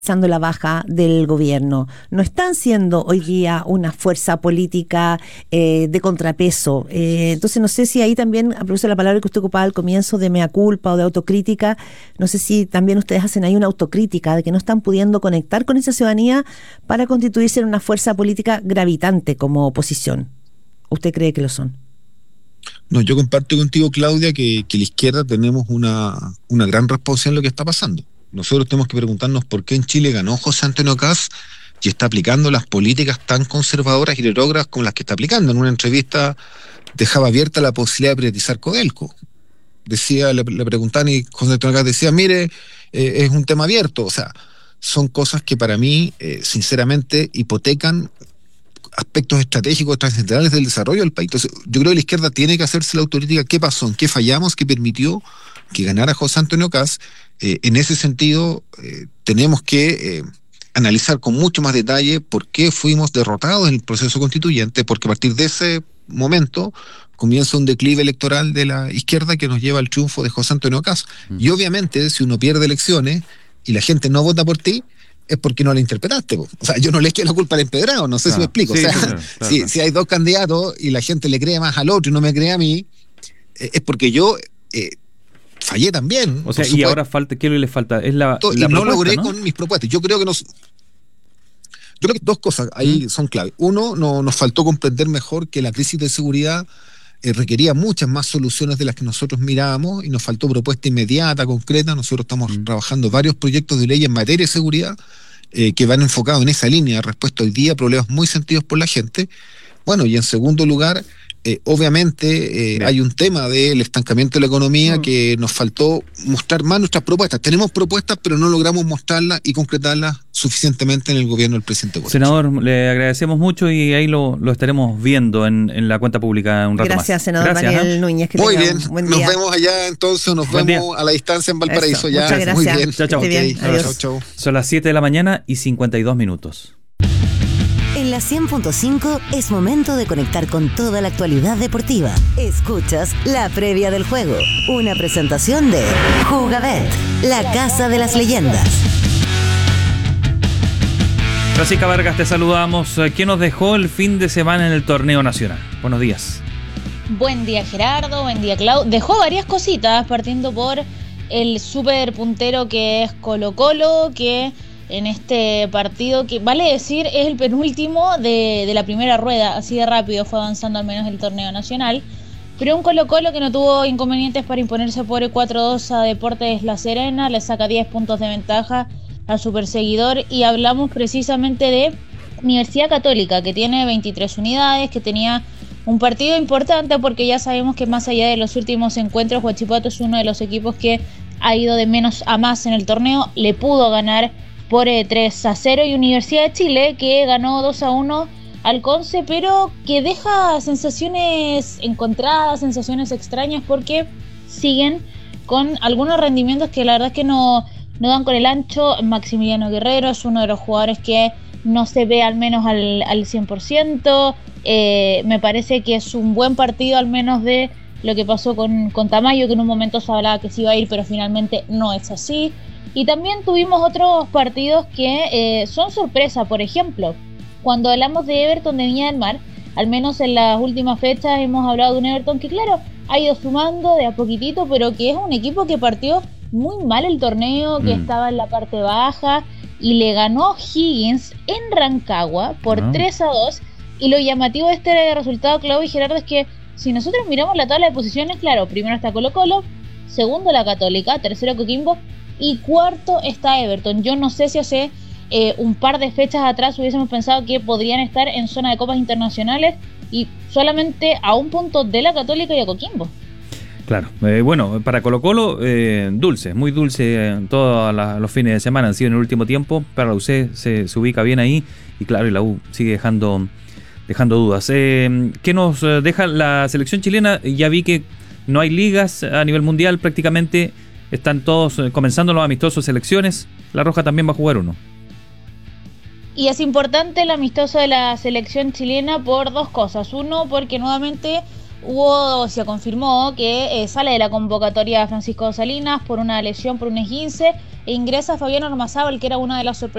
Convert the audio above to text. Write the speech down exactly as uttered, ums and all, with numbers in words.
Pasando la baja del gobierno, no están siendo hoy día una fuerza política eh, de contrapeso. Eh, entonces no sé si ahí también, aprovecho la palabra que usted ocupaba al comienzo de mea culpa o de autocrítica, no sé si también ustedes hacen ahí una autocrítica de que no están pudiendo conectar con esa ciudadanía para constituirse en una fuerza política gravitante como oposición. ¿Usted cree que lo son? No, yo comparto contigo, Claudia, que, que la izquierda tenemos una, una gran responsabilidad en lo que está pasando. Nosotros tenemos que preguntarnos por qué en Chile ganó José Antonio Kast y está aplicando las políticas tan conservadoras y retrógradas como las que está aplicando. En una entrevista dejaba abierta la posibilidad de privatizar Codelco. Decía, le, le preguntaban y José Antonio Kast decía, mire, eh, es un tema abierto. O sea, son cosas que para mí, eh, sinceramente, hipotecan aspectos estratégicos trascendentales del desarrollo del país. Entonces, yo creo que la izquierda tiene que hacerse la autocrítica. ¿Qué pasó? ¿En qué fallamos? ¿Qué permitió que ganara José Antonio Kast? Eh, en ese sentido, eh, tenemos que eh, analizar con mucho más detalle por qué fuimos derrotados en el proceso constituyente, porque a partir de ese momento comienza un declive electoral de la izquierda que nos lleva al triunfo de José Antonio Kast. Mm. Y obviamente, si uno pierde elecciones y la gente no vota por ti, es porque no la interpretaste. O sea, yo no le echo la culpa al empedrado, no sé claro, si me explico. Sí, o sea, claro, claro, si, claro. si hay dos candidatos y la gente le cree más al otro y no me cree a mí, eh, es porque yo... Eh, fallé también. O sea, y ahora falta, ¿qué le falta? Es la, Todo, la y no logré ¿no? con mis propuestas. Yo creo que nos, yo creo que dos cosas ahí ¿Mm? son clave. Uno, no, nos faltó comprender mejor que la crisis de seguridad eh, requería muchas más soluciones de las que nosotros mirábamos y nos faltó propuesta inmediata, concreta. Nosotros estamos ¿Mm? trabajando varios proyectos de ley en materia de seguridad eh, que van enfocados en esa línea de respuesta hoy día a problemas muy sentidos por la gente. Bueno, y en segundo lugar, Eh, obviamente eh, hay un tema del estancamiento de la economía mm. que nos faltó mostrar más nuestras propuestas. Tenemos propuestas, pero no logramos mostrarlas y concretarlas suficientemente en el gobierno del presidente Boric. Senador, le agradecemos mucho y ahí lo, lo estaremos viendo en, en la cuenta pública un rato Gracias, más. Senador Gracias, Daniel ¿eh? Núñez. Que Muy bien, buen nos día. vemos allá entonces, nos buen vemos día. A la distancia en Valparaíso. Eso, ya. muchas gracias. Muy bien. Chao, chao. Okay. Okay. Chao, chao. Son las siete de la mañana y cincuenta y dos minutos. En la cien punto cinco es momento de conectar con toda la actualidad deportiva. Escuchas la previa del juego, una presentación de Jugabet, la casa de las leyendas. Francisca Vargas, te saludamos. ¿Qué nos dejó el fin de semana en el torneo nacional? Buenos días. Buen día, Gerardo, buen día, Clau. Dejó varias cositas, partiendo por el súper puntero que es Colo-Colo, que en este partido, que vale decir es el penúltimo de, de la primera rueda, así de rápido fue avanzando al menos el torneo nacional, pero un Colo-Colo que no tuvo inconvenientes para imponerse por el cuatro dos a Deportes La Serena, le saca diez puntos de ventaja a su perseguidor, y hablamos precisamente de Universidad Católica, que tiene veintitrés unidades, que tenía un partido importante porque ya sabemos que más allá de los últimos encuentros, Huachipato es uno de los equipos que ha ido de menos a más en el torneo, le pudo ganar por eh, tres a cero, y Universidad de Chile que ganó dos a uno al Conce, pero que deja sensaciones encontradas, sensaciones extrañas, porque siguen con algunos rendimientos que la verdad es que no, no dan con el ancho. Maximiliano Guerrero es uno de los jugadores que no se ve al menos al, al cien por ciento, eh, me parece que es un buen partido al menos de lo que pasó con, con Tamayo, que en un momento se hablaba que se iba a ir, pero finalmente no es así. Y también tuvimos otros partidos que eh, son sorpresa. Por ejemplo, cuando hablamos de Everton de Viña del Mar, al menos en las últimas fechas hemos hablado de un Everton que claro, ha ido sumando de a poquitito, pero que es un equipo que partió muy mal el torneo, que mm. estaba en la parte baja, y le ganó Higgins en Rancagua por no. tres a dos, y lo llamativo de este resultado, Clau y Gerardo, es que si nosotros miramos la tabla de posiciones, claro, primero está Colo-Colo, segundo la Católica, tercero Coquimbo, y cuarto está Everton. Yo no sé si hace eh, un par de fechas atrás hubiésemos pensado que podrían estar en zona de copas internacionales, y solamente a un punto de la Católica y a Coquimbo. Claro, eh, bueno, para Colo-Colo, eh, dulce, muy dulce eh, todos la, los fines de semana han sido en el último tiempo. Para la U C se, se ubica bien ahí, y claro, y la U sigue dejando, dejando dudas. Eh, ¿Qué nos deja la selección chilena? Ya vi que no hay ligas a nivel mundial prácticamente. Están todos comenzando los amistosos selecciones. La Roja también va a jugar uno. Y es importante el amistoso de la selección chilena por dos cosas. Uno, porque nuevamente hubo, se confirmó que eh, sale de la convocatoria Francisco Salinas por una lesión, por un esguince, e ingresa Fabián Ormazábal, que era una de las sorpresas